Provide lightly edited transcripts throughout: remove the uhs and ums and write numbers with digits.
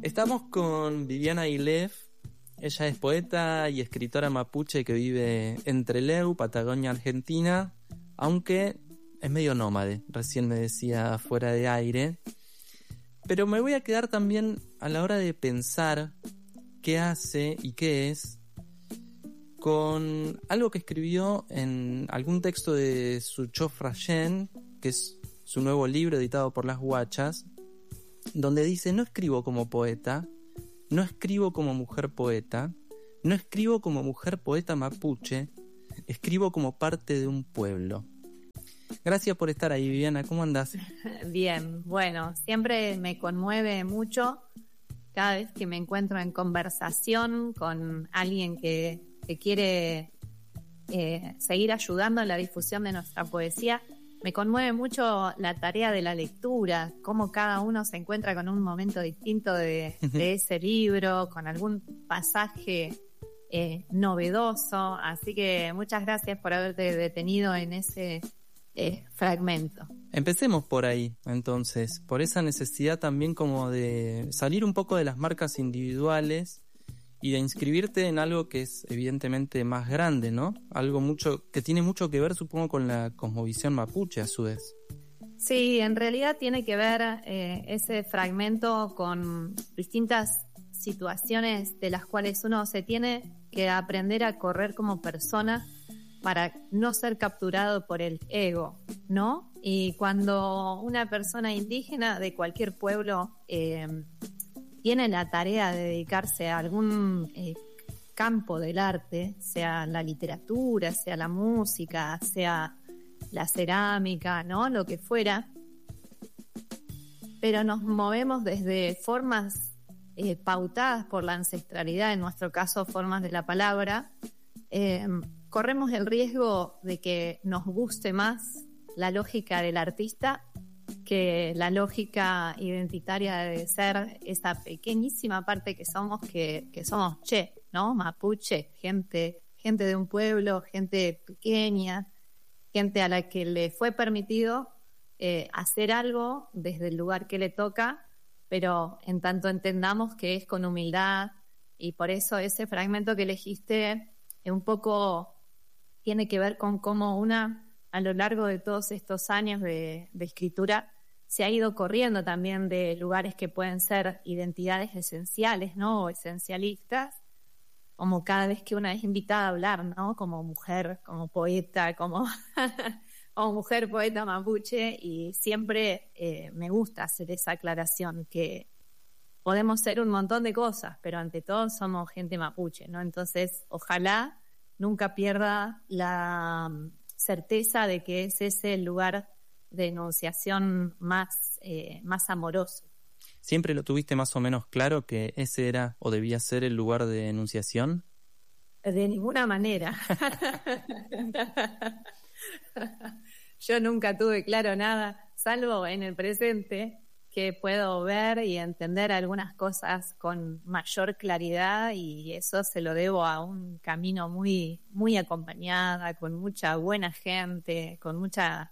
Estamos con Viviana Ilef. Ella es poeta y escritora mapuche que vive en Trelew, Patagonia, Argentina, aunque es medio nómade, recién me decía fuera de aire. Pero me voy a quedar también a la hora de pensar qué hace y qué es con algo que escribió en algún texto de Sucho Frayen, que es su nuevo libro editado por Las Guachas, donde dice: no escribo como poeta, no escribo como mujer poeta, no escribo como mujer poeta mapuche, escribo como parte de un pueblo. Gracias por estar ahí, Viviana, ¿cómo andás? Bien, bueno, siempre me conmueve mucho cada vez que me encuentro en conversación con alguien que quiere seguir ayudando en la difusión de nuestra poesía. Me conmueve mucho la tarea de la lectura, cómo cada uno se encuentra con un momento distinto de ese libro, con algún pasaje novedoso. Así que muchas gracias por haberte detenido en ese fragmento. Empecemos por ahí, entonces, por esa necesidad también como de salir un poco de las marcas individuales y de inscribirte en algo que es evidentemente más grande, ¿no? Algo que tiene mucho que ver, supongo, con la cosmovisión mapuche, a su vez. Sí, en realidad tiene que ver ese fragmento con distintas situaciones de las cuales uno se tiene que aprender a correr como persona para no ser capturado por el ego, ¿no? Y cuando una persona indígena de cualquier pueblo tiene la tarea de dedicarse a algún campo del arte, sea la literatura, sea la música, sea la cerámica, ¿no? Lo que fuera, pero nos movemos desde formas pautadas por la ancestralidad, en nuestro caso formas de la palabra, corremos el riesgo de que nos guste más la lógica del artista que la lógica identitaria de ser esa pequeñísima parte que somos che, ¿no? Mapuche, gente de un pueblo, gente pequeña, gente a la que le fue permitido hacer algo desde el lugar que le toca, pero en tanto entendamos que es con humildad. Y por eso ese fragmento que elegiste un poco tiene que ver con cómo a lo largo de todos estos años de escritura se ha ido corriendo también de lugares que pueden ser identidades esenciales, ¿no? O esencialistas, como cada vez que una es invitada a hablar, ¿no? Como mujer, como poeta, como mujer poeta mapuche, y siempre me gusta hacer esa aclaración, que podemos ser un montón de cosas, pero ante todo somos gente mapuche, ¿no? Entonces, ojalá nunca pierda la certeza de que es ese el lugar de enunciación más amoroso. ¿Siempre lo tuviste más o menos claro que ese era o debía ser el lugar de enunciación? De ninguna manera. Yo nunca tuve claro nada, salvo en el presente, que puedo ver y entender algunas cosas con mayor claridad, y eso se lo debo a un camino muy, muy acompañada, con mucha buena gente, con mucha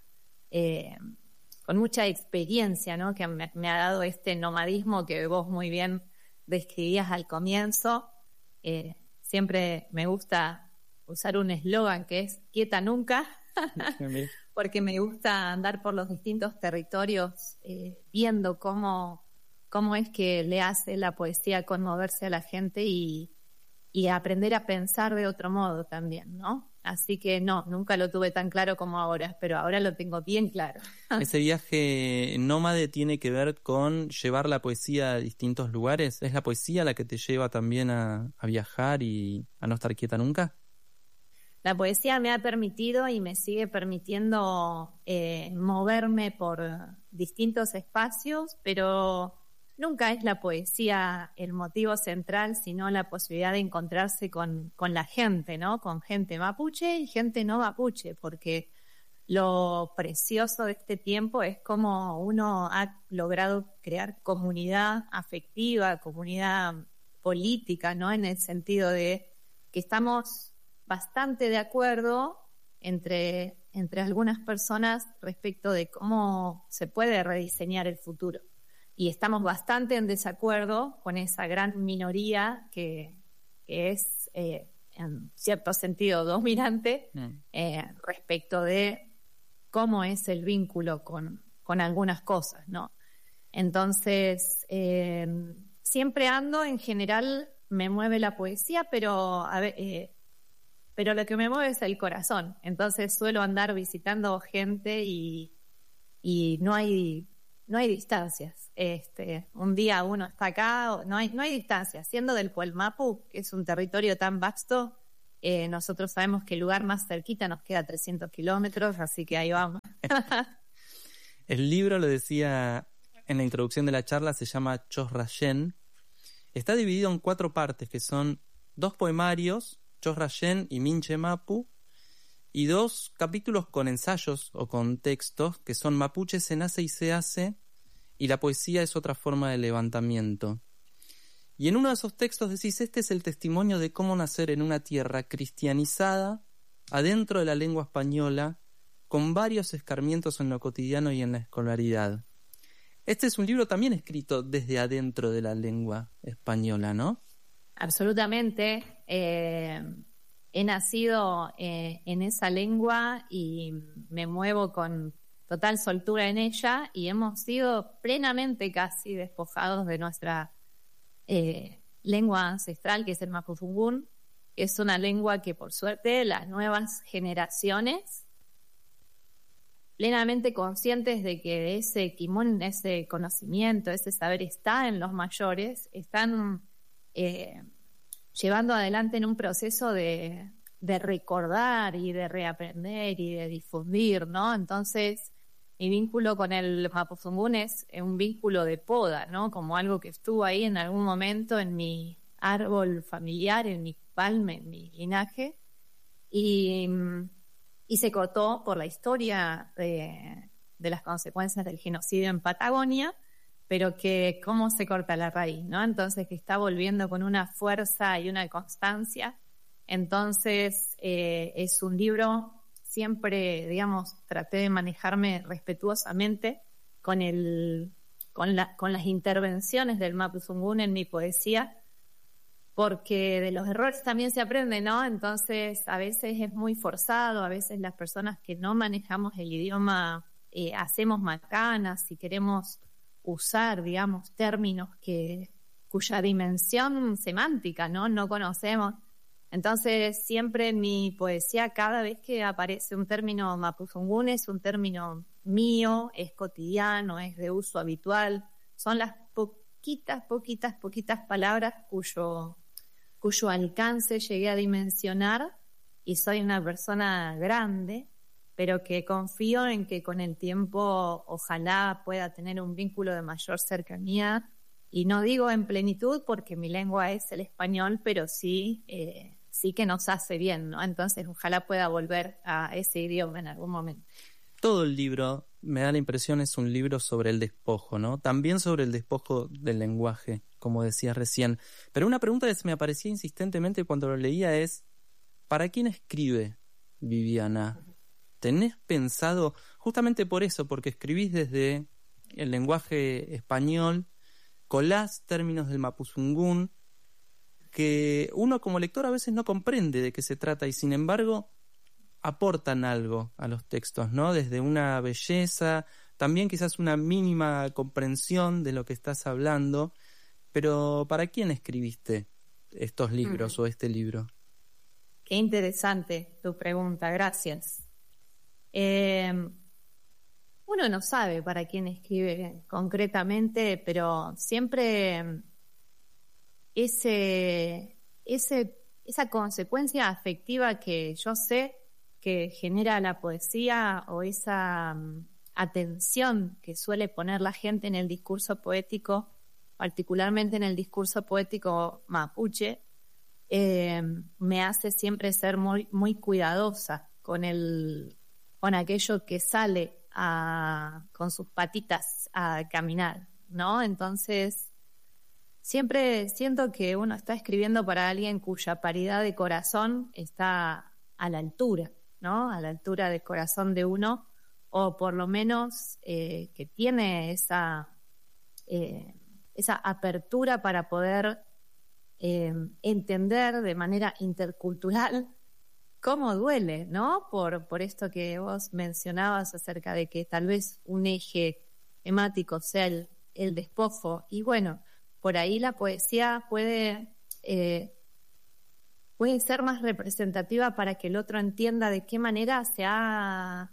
experiencia, ¿no? Que me ha dado este nomadismo que vos muy bien describías al comienzo. Siempre me gusta usar un eslogan que es quieta nunca, porque me gusta andar por los distintos territorios viendo cómo es que le hace la poesía conmoverse a la gente y aprender a pensar de otro modo también, ¿no? Así que no, nunca lo tuve tan claro como ahora, pero ahora lo tengo bien claro. ¿Ese viaje nómade tiene que ver con llevar la poesía a distintos lugares? ¿Es la poesía la que te lleva también a viajar y a no estar quieta nunca? La poesía me ha permitido y me sigue permitiendo moverme por distintos espacios, pero nunca es la poesía el motivo central, sino la posibilidad de encontrarse con la gente, ¿no? Con gente mapuche y gente no mapuche, porque lo precioso de este tiempo es cómo uno ha logrado crear comunidad afectiva, comunidad política, ¿no? En el sentido de que estamos bastante de acuerdo entre algunas personas respecto de cómo se puede rediseñar el futuro. y estamos bastante en desacuerdo con esa gran minoría que es en cierto sentido dominante respecto de cómo es el vínculo con algunas cosas, ¿no? Entonces, siempre ando, en general me mueve la poesía, pero lo que me mueve es el corazón. Entonces suelo andar visitando gente y no hay distancias. Un día uno está acá, no hay distancias. Siendo del Puelmapu, que es un territorio tan vasto, nosotros sabemos que el lugar más cerquita nos queda 300 kilómetros, así que ahí vamos. El libro, lo decía en la introducción de la charla, se llama Chosrayen. Está dividido en 4 partes, que son 2 poemarios, Chosrayen y Minche Mapu, y 2 capítulos con ensayos o con textos, que son Mapuche se nace y se hace, y la poesía es otra forma de levantamiento. Y en uno de esos textos decís, este es el testimonio de cómo nacer en una tierra cristianizada, adentro de la lengua española, con varios escarmientos en lo cotidiano y en la escolaridad. Este es un libro también escrito desde adentro de la lengua española, ¿no? Absolutamente. He nacido en esa lengua y me muevo con total soltura en ella, y hemos sido plenamente casi despojados de nuestra lengua ancestral, que es el mapuzungún, que es una lengua que por suerte las nuevas generaciones, plenamente conscientes de que ese kimón, ese conocimiento, ese saber está en los mayores, están llevando adelante en un proceso de recordar y de reaprender y de difundir, ¿no? Entonces, mi vínculo con el mapuzungún es un vínculo de poda, ¿no? Como algo que estuvo ahí en algún momento en mi árbol familiar, en mi palme, en mi linaje, y se cortó por la historia de las consecuencias del genocidio en Patagonia, pero que cómo se corta la raíz, ¿no? Entonces, que está volviendo con una fuerza y una constancia. Entonces, es un libro, siempre, digamos, traté de manejarme respetuosamente con las intervenciones del mapuzungún en mi poesía, porque de los errores también se aprende, ¿no? Entonces, a veces es muy forzado, a veces las personas que no manejamos el idioma hacemos macanas y queremos usar, digamos, términos cuya dimensión semántica, ¿no? No conocemos. Entonces, siempre en mi poesía, cada vez que aparece un término mapuzungún, es un término mío, es cotidiano, es de uso habitual. Son las poquitas palabras cuyo alcance llegué a dimensionar, y soy una persona grande, pero que confío en que con el tiempo ojalá pueda tener un vínculo de mayor cercanía, y no digo en plenitud porque mi lengua es el español, pero sí que nos hace bien, ¿no? Entonces ojalá pueda volver a ese idioma en algún momento. Todo el libro, me da la impresión, es un libro sobre el despojo, ¿no? También sobre el despojo del lenguaje, como decías recién. Pero una pregunta que se me aparecía insistentemente cuando lo leía es, ¿para quién escribe Viviana? ¿Tenés pensado, justamente por eso, porque escribís desde el lenguaje español, colás términos del mapuzungún, que uno como lector a veces no comprende de qué se trata, y sin embargo aportan algo a los textos, ¿no? Desde una belleza, también quizás una mínima comprensión de lo que estás hablando. Pero ¿para quién escribiste estos libros o este libro? Qué interesante tu pregunta, gracias. Uno no sabe para quién escribe concretamente, pero siempre esa consecuencia afectiva que yo sé que genera la poesía, o esa atención que suele poner la gente en el discurso poético, particularmente en el discurso poético mapuche, me hace siempre ser muy, muy cuidadosa con aquello que sale con sus patitas a caminar, ¿no? Entonces, siempre siento que uno está escribiendo para alguien cuya paridad de corazón está a la altura, ¿no? A la altura del corazón de uno, o por lo menos que tiene esa esa apertura para poder entender de manera intercultural cómo duele, ¿no? Por esto que vos mencionabas acerca de que tal vez un eje temático sea el despojo. Y bueno, por ahí la poesía puede ser más representativa para que el otro entienda de qué manera se ha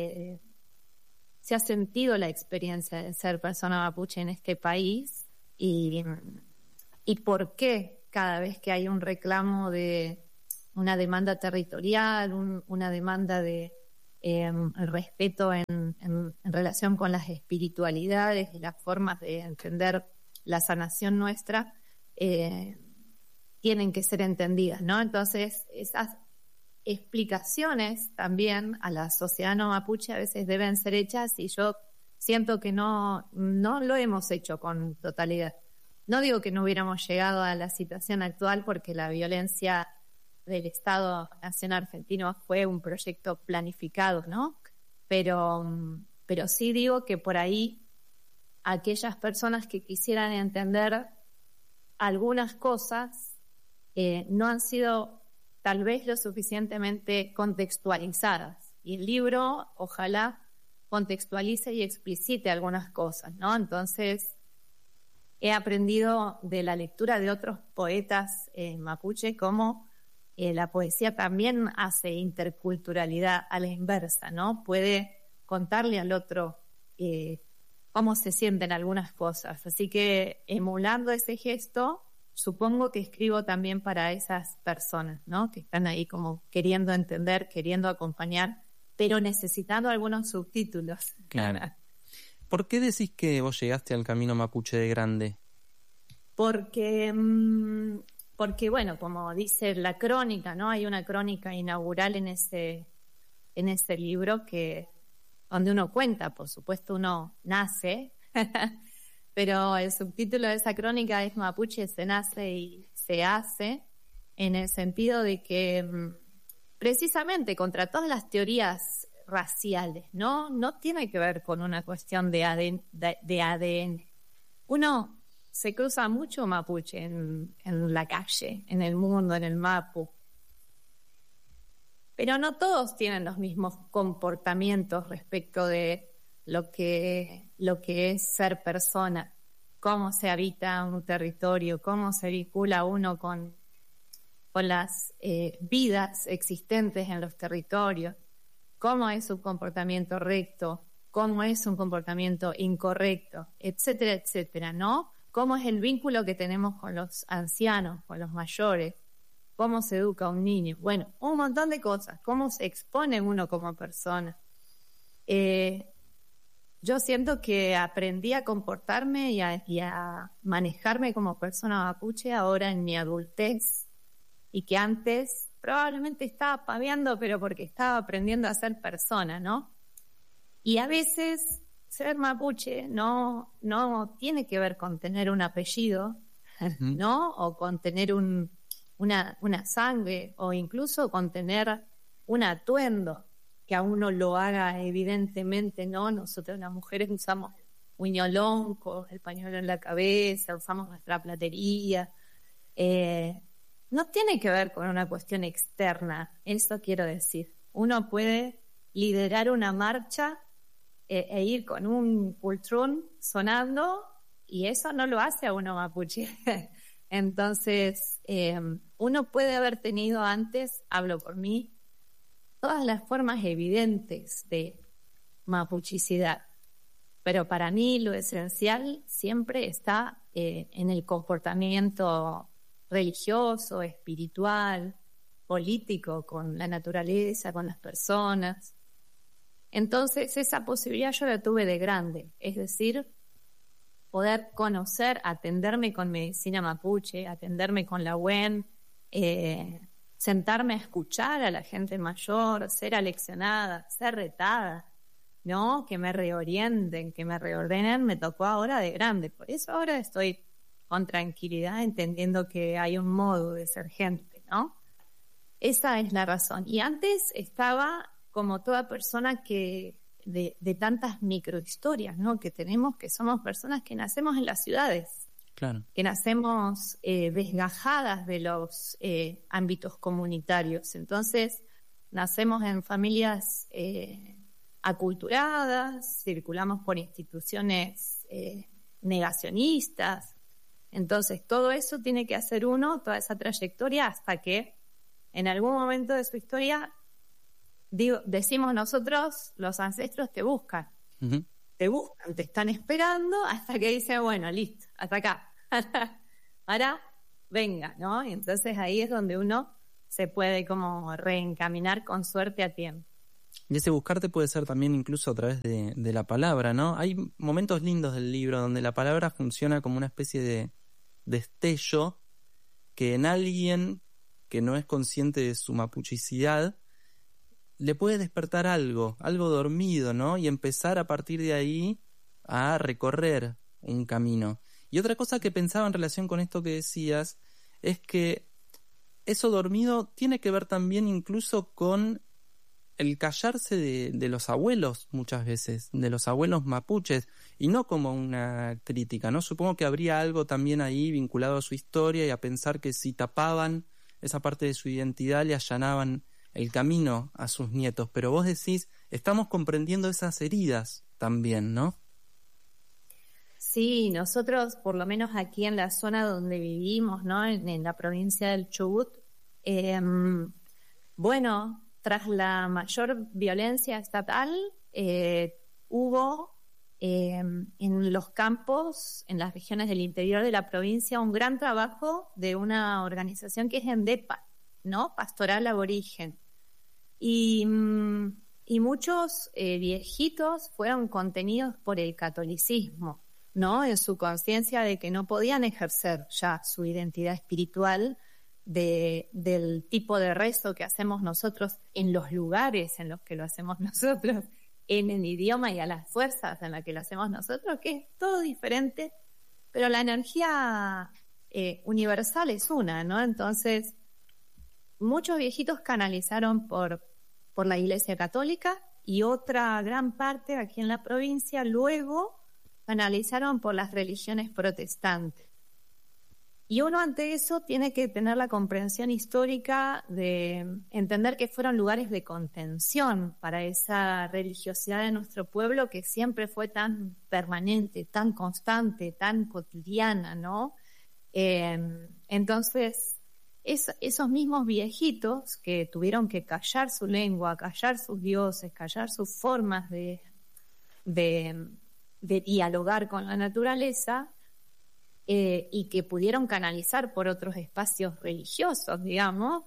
sentido la experiencia de ser persona mapuche en este país y por qué cada vez que hay un reclamo de una demanda territorial, una demanda de respeto en relación con las espiritualidades y las formas de entender la sanación nuestra, tienen que ser entendidas, ¿no? Entonces, esas explicaciones también a la sociedad no mapuche a veces deben ser hechas y yo siento que no lo hemos hecho con totalidad. No digo que no hubiéramos llegado a la situación actual porque la violencia del Estado Nacional Argentino fue un proyecto planificado, ¿no? Pero sí digo que por ahí aquellas personas que quisieran entender algunas cosas no han sido tal vez lo suficientemente contextualizadas. Y el libro, ojalá, contextualice y explicite algunas cosas, ¿no? Entonces, he aprendido de la lectura de otros poetas mapuche cómo la poesía también hace interculturalidad a la inversa, ¿no? Puede contarle al otro cómo se sienten algunas cosas. Así que, emulando ese gesto, supongo que escribo también para esas personas, ¿no? Que están ahí como queriendo entender, queriendo acompañar, pero necesitando algunos subtítulos. Claro. ¿Por qué decís que vos llegaste al camino mapuche de grande? Porque, bueno, como dice la crónica, ¿no? Hay una crónica inaugural en ese libro donde uno cuenta, por supuesto uno nace, pero el subtítulo de esa crónica es Mapuche se nace y se hace, en el sentido de que precisamente contra todas las teorías raciales, no tiene que ver con una cuestión de ADN. Uno se cruza mucho mapuche en la calle, en el mundo, en el mapu. Pero no todos tienen los mismos comportamientos respecto de lo que es ser persona, cómo se habita un territorio, cómo se vincula uno con las vidas existentes en los territorios, cómo es un comportamiento recto, cómo es un comportamiento incorrecto, etcétera, etcétera, ¿no? Cómo es el vínculo que tenemos con los ancianos, con los mayores, cómo se educa a un niño. Bueno, un montón de cosas, cómo se expone uno como persona. Yo siento que aprendí a comportarme y a manejarme como persona mapuche ahora en mi adultez y que antes probablemente estaba paviando, pero porque estaba aprendiendo a ser persona, ¿no? Y a veces ser mapuche no tiene que ver con tener un apellido, ¿no? O con tener una sangre, o incluso con tener un atuendo que a uno lo haga evidentemente, ¿no? Nosotros las mujeres usamos uñolonco, el pañuelo en la cabeza, usamos nuestra platería. No tiene que ver con una cuestión externa, eso quiero decir. Uno puede liderar una marcha e ir con un pultrón sonando y eso no lo hace a uno mapuche. Entonces, uno puede haber tenido antes, hablo por mí, todas las formas evidentes de mapuchicidad. Pero para mí lo esencial siempre está en el comportamiento religioso, espiritual, político, con la naturaleza, con las personas. Entonces esa posibilidad yo la tuve de grande, es decir, poder conocer, atenderme con medicina mapuche, atenderme con la UEN, sentarme a escuchar a la gente mayor, ser aleccionada, ser retada, ¿no? Que me reorienten, que me reordenen, me tocó ahora de grande. Por eso ahora estoy con tranquilidad entendiendo que hay un modo de ser gente, ¿no? Esa es la razón. Y antes estaba como toda persona que de tantas microhistorias, ¿no? Que tenemos, que somos personas que nacemos en las ciudades. Claro. Que nacemos desgajadas de los ámbitos comunitarios. Entonces, nacemos en familias aculturadas, circulamos por instituciones negacionistas. Entonces, todo eso tiene que hacer uno, toda esa trayectoria, hasta que en algún momento de su historia, decimos nosotros, los ancestros te buscan. Uh-huh. Te buscan, te están esperando hasta que dicen, bueno, listo, hasta acá. Ahora, venga, ¿no? Y entonces ahí es donde uno se puede como reencaminar con suerte a tiempo. Y ese buscarte puede ser también incluso a través de la palabra, ¿no? Hay momentos lindos del libro donde la palabra funciona como una especie de destello que en alguien que no es consciente de su mapuchicidad le puede despertar algo dormido, ¿no? Y empezar a partir de ahí a recorrer un camino. Y otra cosa que pensaba en relación con esto que decías es que eso dormido tiene que ver también incluso con el callarse de los abuelos muchas veces, de los abuelos mapuches, y no como una crítica, ¿no? Supongo que habría algo también ahí vinculado a su historia y a pensar que si tapaban esa parte de su identidad le allanaban el camino a sus nietos. Pero vos decís, estamos comprendiendo esas heridas también, ¿no? Sí, nosotros, por lo menos aquí en la zona donde vivimos, ¿no? En la provincia del Chubut, bueno, tras la mayor violencia estatal, hubo en los campos, en las regiones del interior de la provincia, un gran trabajo de una organización que es ENDEPA, ¿no? Pastoral Aborigen. Y muchos viejitos fueron contenidos por el catolicismo, ¿no? En su conciencia de que no podían ejercer ya su identidad espiritual del tipo de rezo que hacemos nosotros en los lugares en los que lo hacemos nosotros, en el idioma y a las fuerzas en las que lo hacemos nosotros, que es todo diferente, pero la energía universal es una, ¿no? Entonces, muchos viejitos canalizaron por la Iglesia Católica y otra gran parte aquí en la provincia luego canalizaron por las religiones protestantes. Y uno ante eso tiene que tener la comprensión histórica de entender que fueron lugares de contención para esa religiosidad de nuestro pueblo que siempre fue tan permanente, tan constante, tan cotidiana, ¿no? Entonces, esos mismos viejitos que tuvieron que callar su lengua, callar sus dioses, callar sus formas de dialogar con la naturaleza, y que pudieron canalizar por otros espacios religiosos, digamos,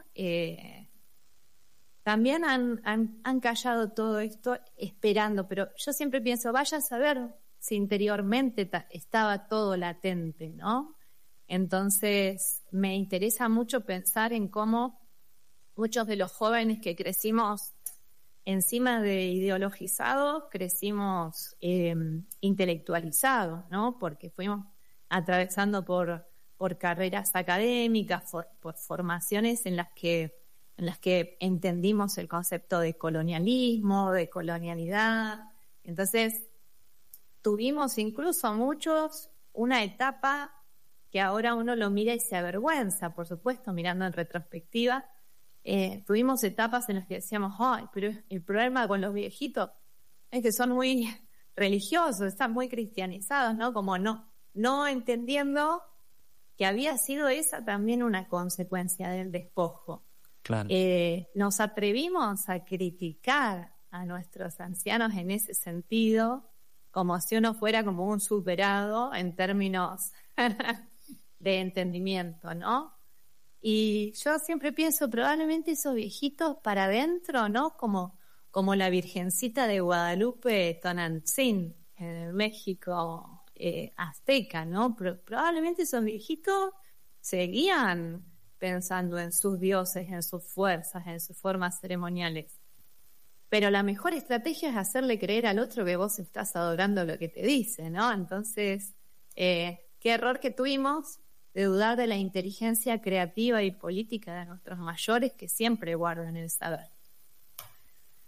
también han callado todo esto esperando, pero yo siempre pienso, vaya a saber si interiormente estaba todo latente, ¿no? Entonces me interesa mucho pensar en cómo muchos de los jóvenes que crecimos encima de ideologizados, crecimos intelectualizados, ¿no? Porque fuimos atravesando por carreras académicas, por formaciones en las que entendimos el concepto de colonialismo, de colonialidad. Entonces, tuvimos incluso muchos una etapa que ahora uno lo mira y se avergüenza, por supuesto, mirando en retrospectiva. Tuvimos etapas en las que decíamos, ay, pero el problema con los viejitos es que son muy religiosos, están muy cristianizados, ¿no? Como no entendiendo que había sido esa también una consecuencia del despojo. Claro. Nos atrevimos a criticar a nuestros ancianos en ese sentido, como si uno fuera como un superado en términos de entendimiento, ¿no? Y yo siempre pienso, probablemente esos viejitos para adentro, ¿no? Como la Virgencita de Guadalupe Tonantzin en México azteca, ¿no? Probablemente esos viejitos seguían pensando en sus dioses, en sus fuerzas, en sus formas ceremoniales. Pero la mejor estrategia es hacerle creer al otro que vos estás adorando lo que te dice, ¿no? Entonces, qué error que tuvimos de dudar de la inteligencia creativa y política de nuestros mayores que siempre guardan el saber.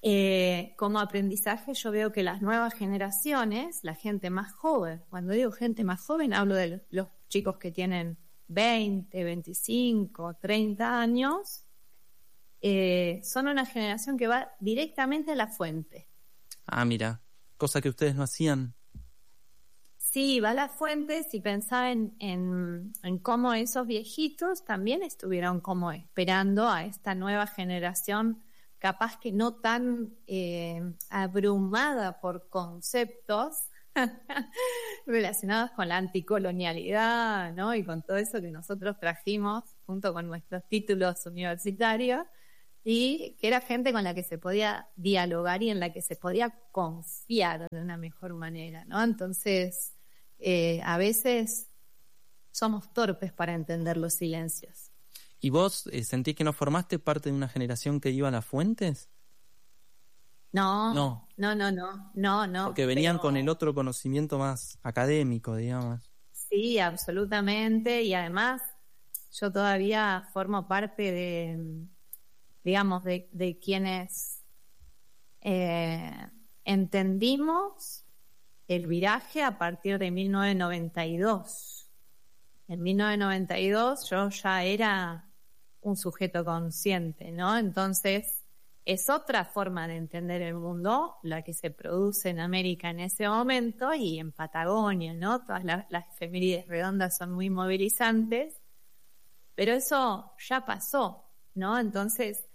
Como aprendizaje yo veo que las nuevas generaciones, la gente más joven, cuando digo gente más joven hablo de los chicos que tienen 20, 25, 30 años, son una generación que va directamente a la fuente. Ah, mira, cosa que ustedes no hacían. Sí, va a las fuentes y pensaba en cómo esos viejitos también estuvieron como esperando a esta nueva generación, capaz que no tan abrumada por conceptos relacionados con la anticolonialidad, ¿no? Y con todo eso que nosotros trajimos junto con nuestros títulos universitarios, y que era gente con la que se podía dialogar y en la que se podía confiar de una mejor manera, ¿no? Entonces, a veces somos torpes para entender los silencios. ¿Y vos sentís que no formaste parte de una generación que iba a las fuentes? No. Porque venían pero con el otro conocimiento más académico, digamos. sí, absolutamente. Y además, yo todavía formo parte de, digamos, de quienes entendimos el viraje a partir de 1992. En 1992 yo ya era un sujeto consciente, ¿no? Entonces, es otra forma de entender el mundo, la que se produce en América en ese momento y en Patagonia, ¿no? Todas las efemérides redondas son muy movilizantes, pero eso ya pasó, ¿no? Entonces,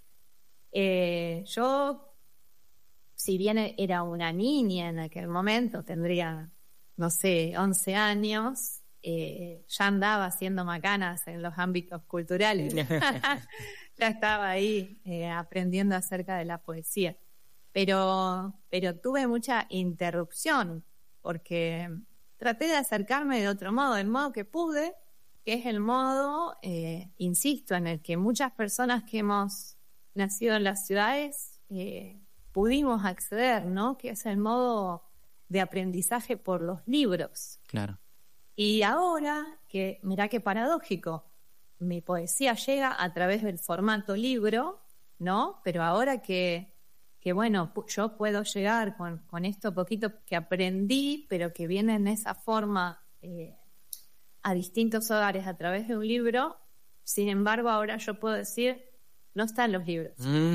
yo, si bien era una niña en aquel momento, tendría, no sé, 11 años, ya andaba haciendo macanas en los ámbitos culturales. Ya estaba ahí aprendiendo acerca de la poesía. Pero tuve mucha interrupción porque traté de acercarme de otro modo, el modo que pude, que es el modo, insisto, en el que muchas personas que hemos nacido en las ciudades pudimos acceder, ¿no? Que es el modo de aprendizaje por los libros. Claro. Y ahora, que mirá qué paradójico, mi poesía llega a través del formato libro, ¿no? Pero ahora que bueno, yo puedo llegar con esto poquito que aprendí, pero que viene en esa forma a distintos hogares a través de un libro, sin embargo ahora yo puedo decir, no está en los libros.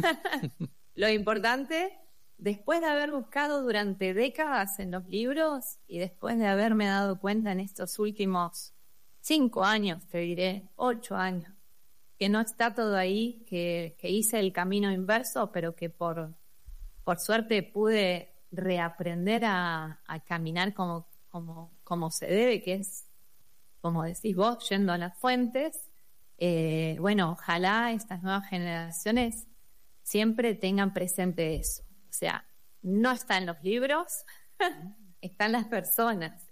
Lo importante, después de haber buscado durante décadas en los libros y después de haberme dado cuenta en estos últimos 5 años, te diré, 8 años, que no está todo ahí, que hice el camino inverso, pero que por suerte pude reaprender a caminar como se debe, que es, como decís vos, yendo a las fuentes. Bueno, ojalá estas nuevas generaciones siempre tengan presente eso. O sea, no está en los libros, están las personas,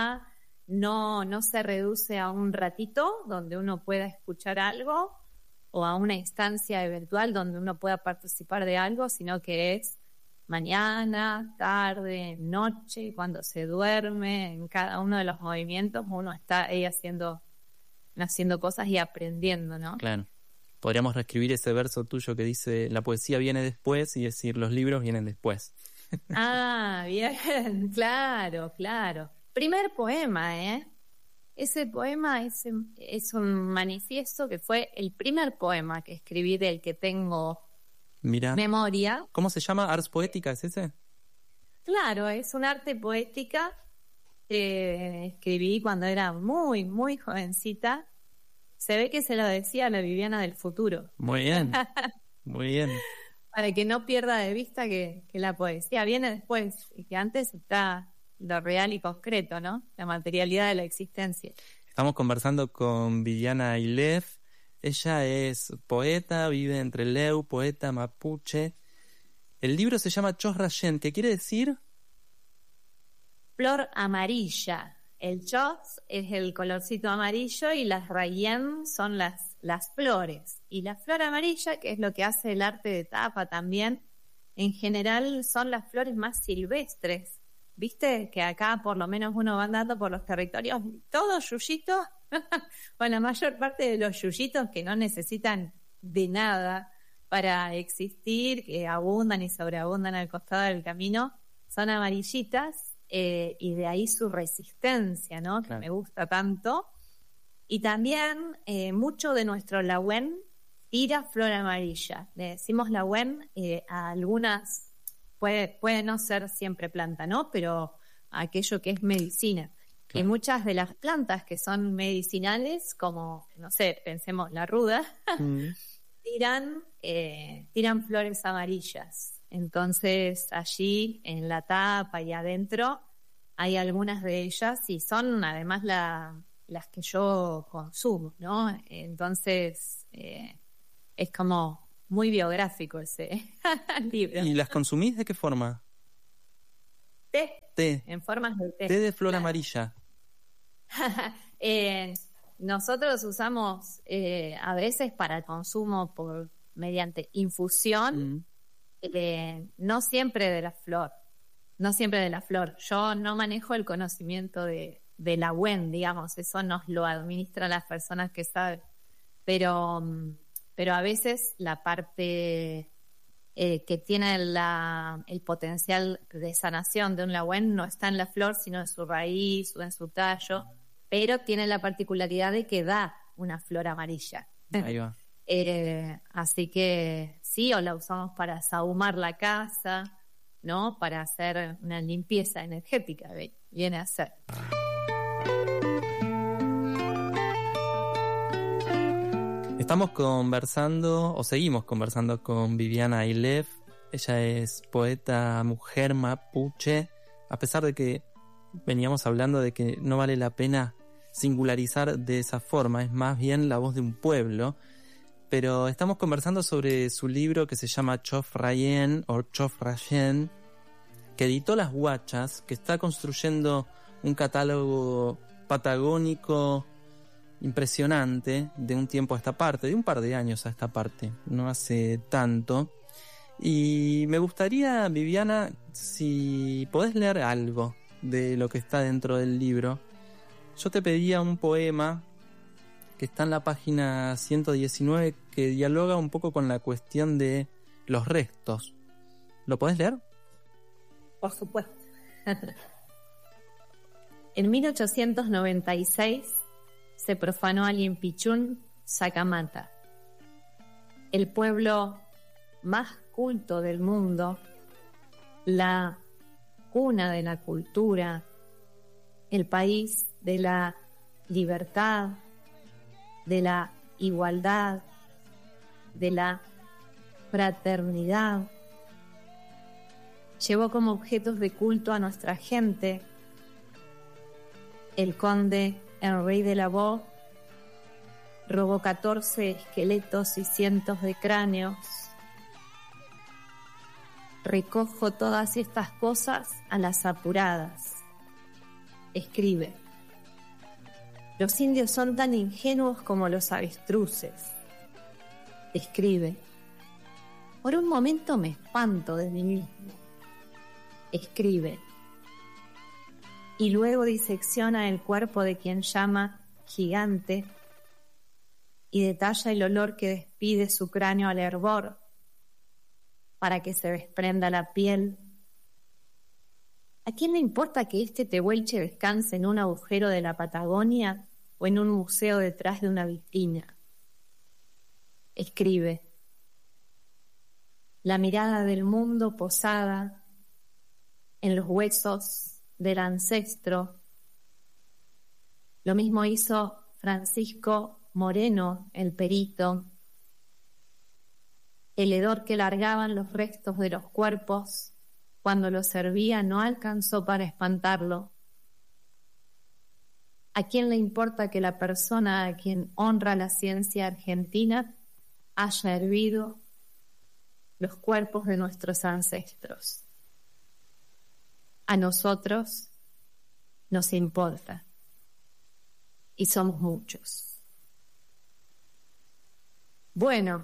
no se reduce a un ratito donde uno pueda escuchar algo o a una instancia eventual donde uno pueda participar de algo, sino que es mañana, tarde, noche, cuando se duerme, en cada uno de los movimientos uno está ahí haciendo cosas y aprendiendo, ¿no? Claro. Podríamos reescribir ese verso tuyo que dice la poesía viene después y decir los libros vienen después. Ah, bien, claro. Primer poema, Ese poema es un manifiesto que fue el primer poema que escribí del que tengo memoria. ¿Cómo se llama? ¿Ars Poética es ese? Claro, es un arte poética que escribí cuando era muy, muy jovencita. Se ve que se lo decía a la Viviana del futuro. Muy bien, muy bien. Para que no pierda de vista que la poesía viene después y que antes está lo real y concreto, ¿no? La materialidad de la existencia. Estamos conversando con Viviana Ilef. Ella es poeta, vive entre Leu, poeta mapuche. El libro se llama Chos Rayen, ¿qué quiere decir? Flor amarilla. El chos es el colorcito amarillo y las rayen son las flores. Y la flor amarilla, que es lo que hace el arte de tapa también, en general son las flores más silvestres. ¿Viste? Que acá por lo menos uno va andando por los territorios, todos yuyitos, o la mayor parte de los yuyitos que no necesitan de nada para existir, que abundan y sobreabundan al costado del camino, son amarillitas, y de ahí su resistencia, ¿no? Claro. Que me gusta tanto. Y también mucho de nuestro lahuen tira flor amarilla. Le decimos lahuen a algunas, puede no ser siempre planta, ¿no? Pero aquello que es medicina. Claro. Y muchas de las plantas que son medicinales, como, no sé, pensemos la ruda, tiran flores amarillas. Entonces allí en la tapa y adentro hay algunas de ellas y son además las que yo consumo, ¿no? Entonces es como muy biográfico ese libro. ¿Y las consumís de qué forma? Té. En formas de té. Té de flor Claro. amarilla. Nosotros usamos a veces para consumo mediante infusión, no siempre de la flor. No siempre de la flor. Yo no manejo el conocimiento de lahuen, digamos, eso nos lo administran las personas que saben. Pero a veces la parte que tiene el potencial de sanación de un lahuen no está en la flor, sino en su raíz o en su tallo, pero tiene la particularidad de que da una flor amarilla. Ahí va. Así que sí, o la usamos para sahumar la casa, ¿no? Para hacer una limpieza energética, viene a ser. Estamos conversando, o seguimos conversando con Viviana Ailef. Ella es poeta mujer mapuche, a pesar de que veníamos hablando de que no vale la pena singularizar de esa forma, es más bien la voz de un pueblo. Pero estamos conversando sobre su libro que se llama Chof Rayen o Chof Rayen, que editó Las Guachas, que está construyendo un catálogo patagónico impresionante de un tiempo a esta parte, de un par de años a esta parte, no hace tanto. Y me gustaría, Viviana, si podés leer algo de lo que está dentro del libro. Yo te pedía un poema que está en la página 119 que dialoga un poco con la cuestión de los restos. ¿Lo podés leer? Por supuesto. En 1896 se profanó a Liempichún, Sacamata, el pueblo más culto del mundo, la cuna de la cultura, el país de la libertad, de la igualdad, de la fraternidad. Llevó como objetos de culto a nuestra gente. El conde Henry de la Voz robó 14 esqueletos y cientos de cráneos. Recojo todas estas cosas a las apuradas. Escribe. Los indios son tan ingenuos como los avestruces. Escribe. Por un momento me espanto de mí mismo. Escribe. Y luego disecciona el cuerpo de quien llama gigante y detalla el olor que despide su cráneo al hervor para que se desprenda la piel. ¿A quién le importa que este tehuelche descanse en un agujero de la Patagonia o en un museo detrás de una vitrina? Escribe. La mirada del mundo posada en los huesos del ancestro. Lo mismo hizo Francisco Moreno, el perito. El hedor que largaban los restos de los cuerpos cuando lo servía no alcanzó para espantarlo. ¿A quién le importa que la persona a quien honra la ciencia argentina haya hervido los cuerpos de nuestros ancestros? A nosotros nos importa y somos muchos. Bueno,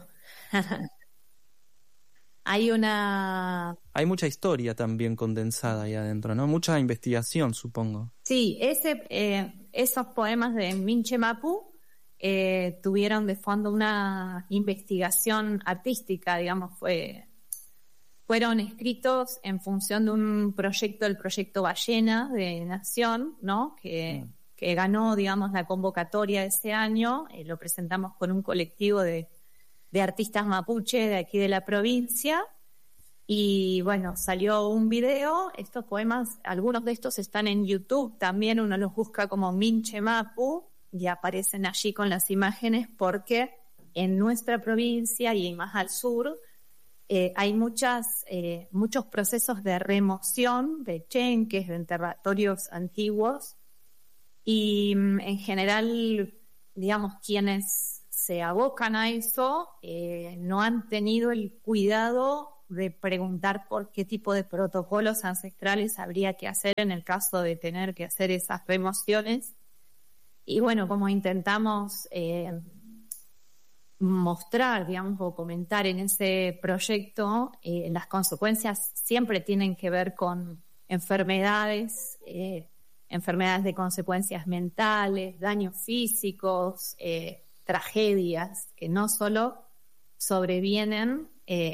hay mucha historia también condensada ahí adentro, ¿no? Mucha investigación, supongo. Sí, esos poemas de Minche Mapu tuvieron de fondo una investigación artística, digamos, fueron escritos en función de un proyecto, el proyecto Ballena de Nación, ¿no? Que ganó, digamos, la convocatoria ese año. Lo presentamos con un colectivo de artistas mapuche de aquí de la provincia. Y bueno, salió un video. Estos poemas, algunos de estos están en YouTube también. Uno los busca como Minche Mapu y aparecen allí con las imágenes, porque en nuestra provincia y más al sur hay muchos procesos de remoción de chenques, de enterratorios antiguos, y en general, digamos, quienes se abocan a eso no han tenido el cuidado de preguntar por qué tipo de protocolos ancestrales habría que hacer en el caso de tener que hacer esas remociones. Y bueno, como intentamos mostrar, digamos, o comentar en ese proyecto, las consecuencias siempre tienen que ver con enfermedades de consecuencias mentales, daños físicos, tragedias que no solo sobrevienen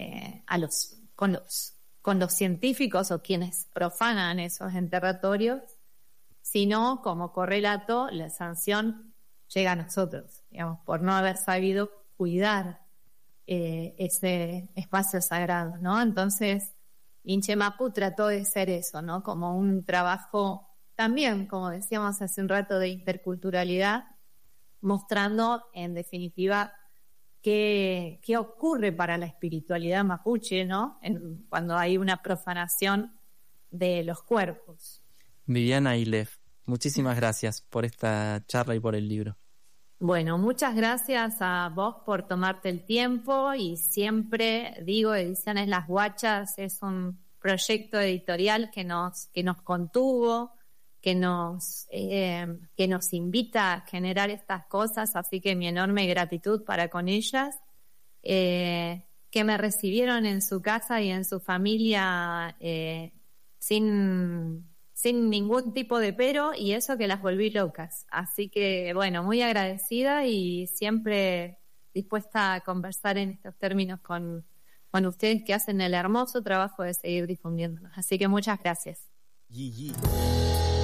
con los científicos o quienes profanan esos enterratorios, sino como correlato la sanción llega a nosotros, digamos, por no haber sabido cuidar ese espacio sagrado, ¿no? Entonces, Minche Mapu trató de ser eso, ¿no? Como un trabajo también, como decíamos hace un rato, de interculturalidad, mostrando en definitiva qué ocurre para la espiritualidad mapuche, ¿no? Cuando hay una profanación de los cuerpos. Viviana Ilef, muchísimas gracias por esta charla y por el libro. Bueno, muchas gracias a vos por tomarte el tiempo, y siempre digo, Ediciones Las Guachas es un proyecto editorial que nos contuvo, que nos invita a generar estas cosas, así que mi enorme gratitud para con ellas, que me recibieron en su casa y en su familia sin ningún tipo de pero, y eso que las volví locas. Así que, bueno, muy agradecida y siempre dispuesta a conversar en estos términos con ustedes, que hacen el hermoso trabajo de seguir difundiéndonos. Así que muchas gracias.